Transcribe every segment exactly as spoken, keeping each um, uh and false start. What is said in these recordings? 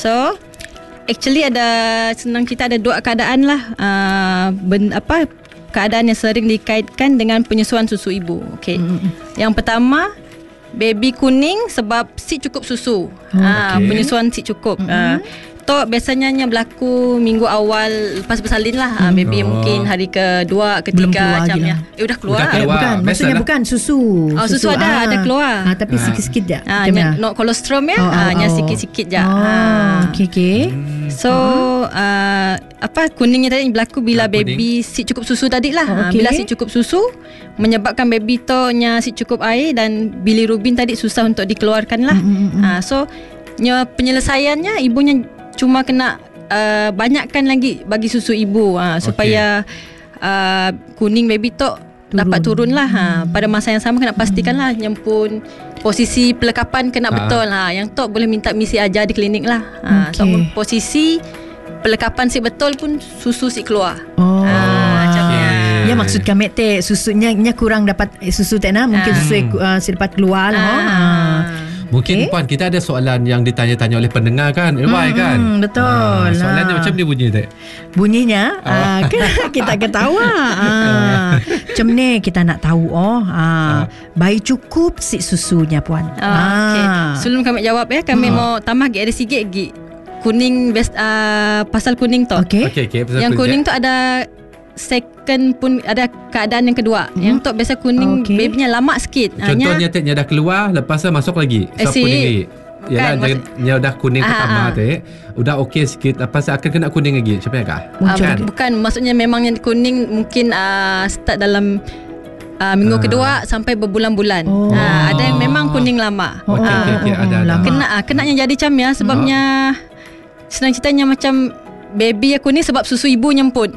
So actually ada, senang cerita, ada dua keadaan lah. Uh, ben, apa keadaan yang sering dikaitkan dengan penyusuan susu ibu. Okay. Mm-hmm. Yang pertama, baby kuning sebab si cukup susu. Oh, ha, okay. Penyusuan si cukup. Mm-hmm. Uh, Tok biasanya minggu minggu awal lepas bersalin lah. Hmm. Baby oh. mungkin hari kedua, ketiga macam ya. Eh udah keluar. Udah keluar. Bukan, maksudnya lah. Bukan susu. Oh, susu, susu ada, ah. ada keluar. Ah, tapi ah. sikit-sikit je. Ah, not kolostrum ya. Oh, oh, hanya oh. sikit-sikit je. Oh, ah. okey okey. Hmm. So, uh, apa kuningnya tadi berlaku bila ah, baby si cukup susu tadi lah. Oh, okay. Bila si cukup susu menyebabkan baby tu nya si cukup air dan bilirubin tadi susah untuk dikeluarkan lah. Mm-hmm. Ah, so, nya penyelesaiannya ibunya cuma kena uh, banyakkan lagi bagi susu ibu uh, supaya okay. uh, kuning baby tu turun. dapat turun lah. Ha. Pada masa yang sama kena pastikan lah yang pun posisi pelekapan kena ha. betul. Ha. Yang tu boleh minta misi ajar di klinik lah. Ha. Okay. So posisi pelekapan si betul pun susu si keluar. Oh. Ha, macamnya. Ya maksud kami teh susunya nya kurang dapat susu teh nah mungkin ha. susu uh, si dapat keluar lah. Ha. Ha. Mungkin okay. Puan kita ada soalan yang ditanya-tanya oleh pendengar kan, Irwai hmm, kan. Betul. Ha, soalannya ha. macam ni bunyi tak? Bunyinya oh. uh, kita ketawa. uh, macam ni kita nak tahu oh, uh, bayi cukup si susunya Puan. Oh, uh. okay. Sebelum kami jawab ya, kami hmm. mau tambah lagi ada sikit lagi kuning best, uh, pasal kuning tu. Okay. Okay, okay, yang kuning tu ada second pun ada keadaan yang kedua. Hmm. Yang tu biasa kuning okay. babynya lama sikit. Contohnya teknya dah keluar, lepas tu masuk lagi. So kuning lagi. Yalah, kan, jangan dah kuning pertama teh. Udah okey sikit, lepas tu akan kena kuning lagi. Macam mana kah? Uh, kan? Bukan, maksudnya memang yang kuning mungkin uh, start dalam uh, minggu uh. kedua sampai berbulan-bulan. Oh. Uh, ada yang memang kuning lama. Oh, okay, uh, okay, okay. Ada, ada. Kena uh, kena yang jadi macam ya sebabnya uh. senang ceritanya macam baby yang kuning sebab susu ibu nyemput.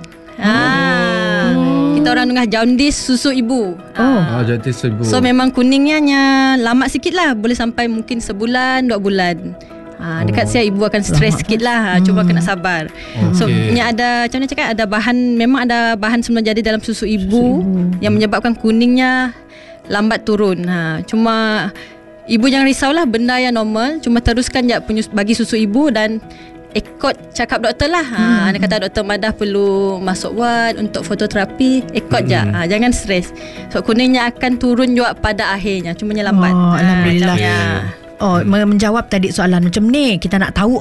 Ah, oh. Kita orang dengar jaundice susu ibu. Oh, ah, jaundice susu ibu. So memang kuningnya nya lama sikit lah, boleh sampai mungkin sebulan, dua bulan. Ah, dekat oh. saya ibu akan stres sikit lah. Hmm. Cuba kena sabar. Okay. So nya ada macam mana cakap, ada bahan, memang ada bahan semula jadi dalam susu ibu, susu ibu yang menyebabkan kuningnya lambat turun. Ha, cuma ibu jangan risaulah, benda yang normal. Cuma teruskan je bagi susu ibu dan ikut cakap doktor lah. Hmm. Ha, dia kata Doktor Madah perlu masuk ward untuk fototerapi. Ikut hmm. je. Ha, jangan stres. So kuningnya akan turun juga pada akhirnya. Cuma lambat. Oh, Alhamdulillah. Ha, oh, menjawab tadi soalan macam ni. Kita nak tahu oh.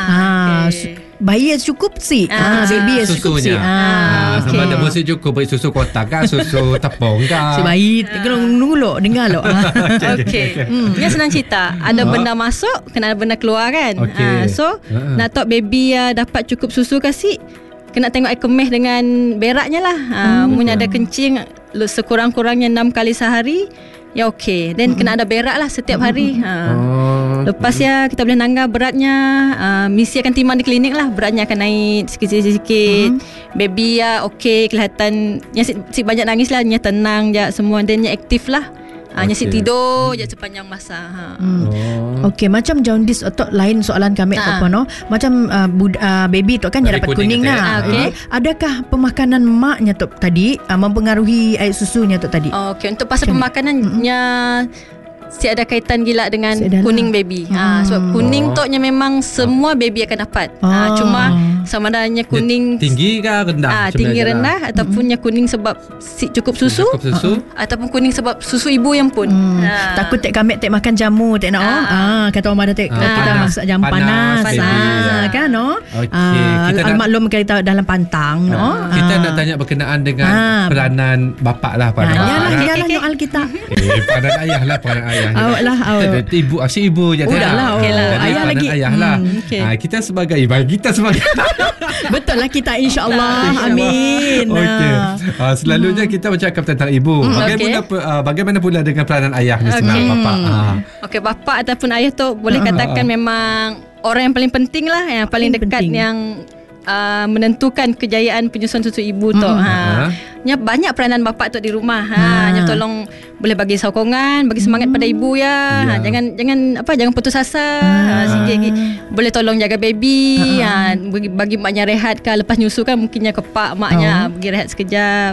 Ha, okay. Bayi cukup si ah, baby cukup si ah, okay. Sama ada bosi cukup bayi susu kotak kah, susu tepung kah, si bayi kena nunggu lo dengar lo. Okey. Hmm, ni senang cerita. Ada hmm. benda masuk, kena ada benda keluar kan. Okay. Ah, so uh-huh. nak tahu baby uh, dapat cukup susu kasih, kena tengok air kemih dengan beraknya lah. Ah, hmm. Mun ada kencing sekurang-kurangnya enam kali sehari, ya okey. Then hmm. kena ada berak lah setiap hari. Ha. Oh, lepas ya kita boleh nanggar beratnya. Uh, misi akan timbang di klinik lah. Beratnya akan naik sikit-sikit. Hmm. Baby ya okey, kelihatan ya si, si banyak nangis lah, nya tenang je semua, dan nya aktif lah. Hanya okay. si tidur je sepanjang masa. Ha. Hmm. Oh. Okey, macam jaundice atau lain soalan kami ha. apa no? Macam uh, bud, uh, baby tu kan dia dapat kuning, kuning nah. Okay. Uh, adakah pemakanan maknya tu tadi uh, mempengaruhi air susunya tu tadi? Oh, okey, untuk pasal macam pemakanannya mm-hmm. si ada kaitan gila dengan Sedalah. kuning baby. Hmm. Ha, sebab kuning oh. tu nya memang semua baby akan dapat. Oh. Ha, cuma sama adanya kuning tinggi ke rendah? Ha, tinggi rendah lah. Ataupun nya kuning sebab si cukup susu, cukup susu. Ha, ataupun kuning sebab susu ibu yang pun. Hmm. Ha. Takut tak kami tak makan jamu tak nak. Ha. Oh. Ha, kata orang ada tak ha. kita masak jamu panas, panas. panas. Ha, kan no? Okey. Ha, almaklum kita dalam pantang no. Ha. Kita ha. nak tanya berkenaan dengan ha. peranan bapak lah pada. Ha, yalah yalah soal kita. Eh, peranan ayah lah, peranan ayah. Awak lah awak. Ibu asyik ibu je. Udah lah. Okay lah. Ayah lagi. Ayah lah. Hmm, okay. ha, kita sebagai ibu, kita sebagai betul lah kita, insya-Allah. Amin. Okey. Ha, selalunya hmm. kita bercakap tentang ibu. Hmm, bagaimana okay. uh, bagaimana pula dengan peranan ayah ni sebenarnya, okay. bapa? Ha. Okey, bapa ataupun ayah tu boleh katakan uh, memang orang yang paling penting lah, yang paling, paling dekat penting. yang uh, menentukan kejayaan penyusuan susu ibu tu. Hmm. Ha. Nya banyak peranan bapa tu di rumah. Ha, nya tolong boleh bagi sokongan, bagi semangat hmm. pada ibu ya. Yeah. Ha, jangan jangan apa jangan putus asa. Ha, sikit lagi boleh tolong jaga baby. Ha, bagi, bagi maknya rehat kan lepas nyusu kan, mungkinnya kepak maknya, oh. bagi rehat sekejap.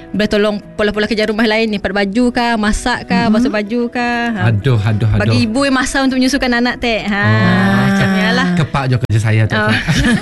boleh tolong pola-pola kerja rumah lain, lipat baju kah, masak kah, mm-hmm. basuh baju kah. Ha. Aduh, aduh, aduh. Bagi ibu yang masa untuk menyusukan anak teh. Ha, oh. macam ni lah. Kepak je kerja saya tu. Oh.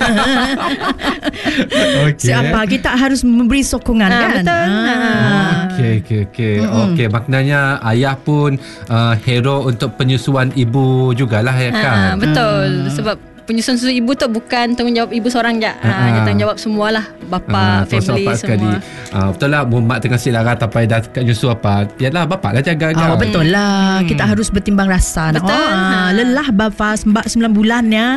Okay. Siapa kita harus memberi sokongan ha, kan? Betul. Ha. Okey, okey, okey. Mm-hmm. Okey, maknanya ayah pun uh, hero untuk penyusuan ibu jugalah ya kan? Ha, betul. Hmm. Sebab penyusuan susu ibu tu bukan tanggungjawab ibu seorang je. Ha, ha. Dia tanggungjawab semualah. Bapa, ha, family semua. Sekali. Ha, betul lah, mak tengah silarat apa dah kat nyusu apa. Yalah, bapak lah jaga kan. Oh, betul lah. Hmm. Kita harus bertimbang rasa. Betul. Oh, ha. Lelah bapa mbak sembilan bulan ya.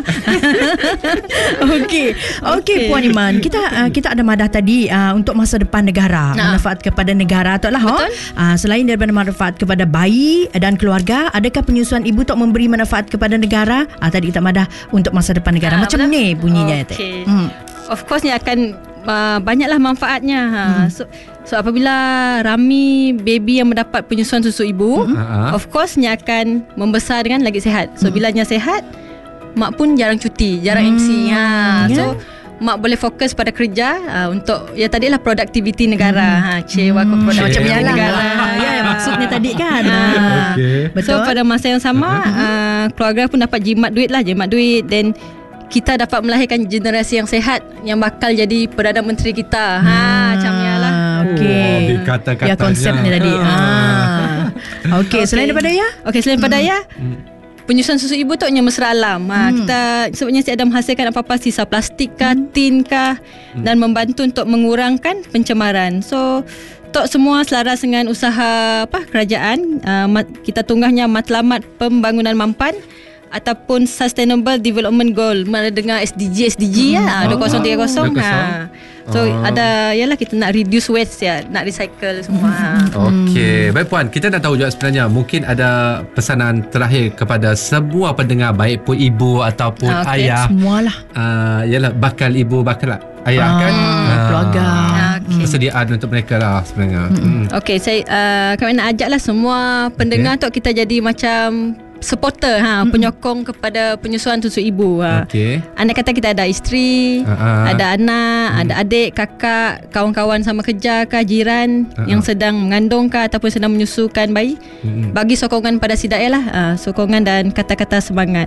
Okey. Okey Puan Iman. Kita uh, kita ada madah tadi uh, untuk masa depan negara. Ha. Manfaat kepada negara tu lah. Betul. Uh, selain daripada manfaat kepada bayi dan keluarga, adakah penyusuan ibu tu memberi manfaat kepada negara? Uh, tadi kita madah untuk masa depan negara. Ha, macam betul? Ni bunyinya. Okay. Hmm. Of course ni akan uh, banyaklah manfaatnya. Ha. Hmm. So, so apabila Rami baby yang mendapat penyusuan susu ibu, hmm. of course ni akan membesar dengan lagi sihat. So hmm. bila nya sihat, mak pun jarang cuti, jarang hmm. M C. Ha. Yeah. So mak boleh fokus pada kerja uh, untuk ya tadilah produktiviti negara. Hmm. Ha, cewa hmm. produk macam lah. negara. Ya, ya maksudnya tadi kan. Ha. Okay. Betul. So pada masa yang sama uh, keluarga pun dapat jimat duit lah, jimat duit, dan kita dapat melahirkan generasi yang sihat yang bakal jadi Perdana Menteri kita. Ha, hmm. macam ni lah. Okey. Oh, kata-katanya. Ya konsepnya tadi. Ha. Okey, okay. Selain daripada ya? Okey, selain daripada hmm. ya. Hmm. Penyusuan susu ibu tu hanya mesra alam. Ha, hmm. Kita sebabnya si ada menghasilkan apa-apa sisa plastik kah, hmm. tin kah, hmm. dan membantu untuk mengurangkan pencemaran. So tok semua selaras dengan usaha apa kerajaan. Uh, kita tunggahnya matlamat pembangunan mampan ataupun Sustainable Development Goal. Mana dengar S D G S D G hmm. ya, dua ribu tiga puluh. Ha. So oh. ada yalah kita nak reduce waste ya, nak recycle semua. Okey, baik Puan, kita nak tahu juga sebenarnya mungkin ada pesanan terakhir kepada semua pendengar, baik pun ibu ataupun okay. ayah. Semualah. Uh, yalah bakal ibu bakal ayah ah, kan keluarga. Okay. Persediaan untuk mereka lah sebenarnya. Hmm. Okey, saya uh, kami nak ajaklah semua pendengar okay. tu kita jadi macam supporter, ha, mm-hmm. penyokong kepada penyusuan susu ibu. Ha. Okay. Andai kata kita ada isteri, uh-huh. ada anak, mm. ada adik, kakak, kawan-kawan sama kerja kah, jiran uh-huh. yang sedang mengandung kah ataupun sedang menyusukan bayi, mm-hmm. bagi sokongan pada si daerah, ha, sokongan dan kata-kata semangat.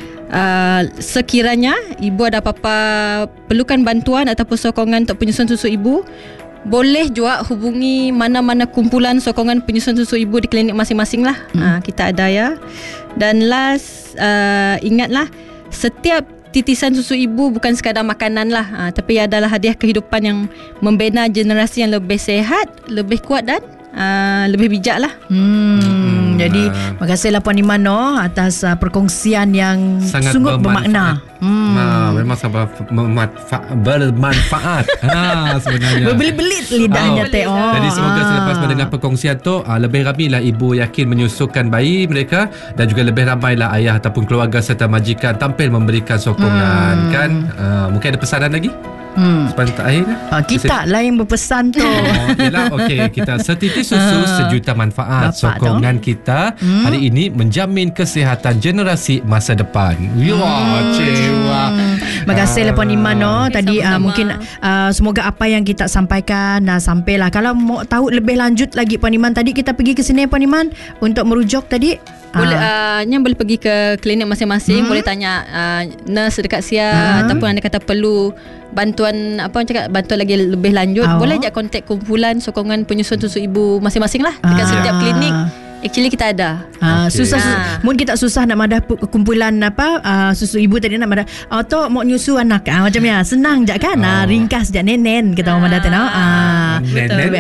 Uh, sekiranya ibu ada apa-apa perlukan bantuan ataupun sokongan untuk penyusuan susu ibu, boleh juga hubungi mana-mana kumpulan sokongan penyusuan susu ibu di klinik masing-masing lah. Hmm. Ha, kita ada ya. Dan last, uh, ingatlah, setiap titisan susu ibu bukan sekadar makanan lah, ha, tapi adalah hadiah kehidupan yang membina generasi yang lebih sehat, lebih kuat dan uh, lebih bijak lah. Hmm. Hmm. Jadi uh, terima kasihlah Puan Iman no, atas uh, perkongsian yang sungguh bermakna. Hmm. Ha, memang sangat bermanfaat, bermanfaat. ha, sebenarnya. Berbelit-belit lidahnya oh. teh. Oh. Jadi semoga ah. selepas mendengar perkongsian tu uh, lebih ramailah ibu yakin menyusukan bayi mereka, dan juga lebih ramailah ayah ataupun keluarga serta majikan tampil memberikan sokongan. Hmm. Kan uh, mungkin ada pesanan lagi? Hmm. Sepanjang akhir ha, kita lah yang berpesan tu. Oh, yelah, okey, kita setitik susu sejuta manfaat. Bapak sokongan dong. Kita hmm. hari ini menjamin kesihatan generasi masa depan. Ya, hmm. cewa. Terima kasih lah Puan Iman no. Tadi uh, mungkin uh, semoga apa yang kita sampaikan uh, sampailah. Kalau mau tahu lebih lanjut lagi Puan Iman, tadi kita pergi ke sini Puan Iman untuk merujuk tadi. Boleh uh, uh, boleh pergi ke klinik masing-masing, hmm. boleh tanya uh, nurse dekat sia hmm. ataupun anda kata perlu bantuan apa orang cakap bantuan lagi lebih lanjut, oh. boleh je kontak kumpulan sokongan penyusuan susu ibu masing-masing lah dekat ah. setiap klinik. Actually kita ada. Ha, okay. Susah, susah. Ha. Mungkin kita susah nak madah kumpulan apa uh, susu ibu tadi nak madah. Oh tu mau nyusu anak ah, macam ya. Senang je kan. Oh. Ha, ringkas je nenen kita mau madah tenau. Ah. Nenen.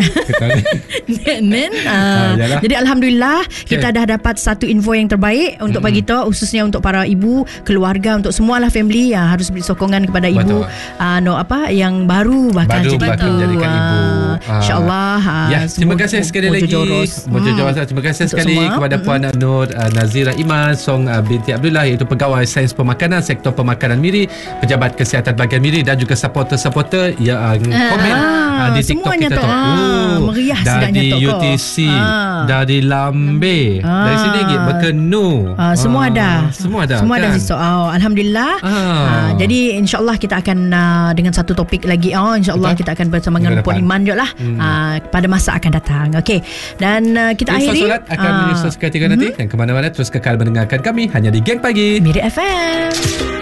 Nenen. Ah. Ha, jadi alhamdulillah okay. kita dah dapat satu info yang terbaik untuk mm-hmm. bagi tahu khususnya untuk para ibu, keluarga, untuk semualah family yang harus beri sokongan kepada ibu uh, no apa yang baru bahkan baru bahkan jadikan uh, ibu. Uh, Insya-Allah. Uh, ya, terima kasih sekali lagi. Mojo Joros. Terima kasih sekali semua. Kepada Puan mm-hmm. Nur uh, Nazira Iman Song uh, binti Abdullah, iaitu Pegawai Sains Pemakanan Sektor Pemakanan Miri, Pejabat Kesihatan Bahagian Miri, dan juga supporter-supporter yang uh, komen uh, di TikTok kita tu. Ah, meriah dari U T C, ah. dari Lambe, ah. dari sini lagi Berkenu. Ah, semua ah. ada. Semua ada. Semua kan? ada situ. Oh, alhamdulillah. Ah. Ah, jadi insya-Allah kita akan uh, dengan satu topik lagi. Oh, insya-Allah kita akan bersama dengan Puan Iman juga lah. lah hmm. uh, pada masa akan datang. Okey. Dan uh, kita Info akhiri solat akan uh, menyusul seketika nanti. Dan ke mana-mana terus kekal mendengarkan kami hanya di Geng Pagi Miri F M.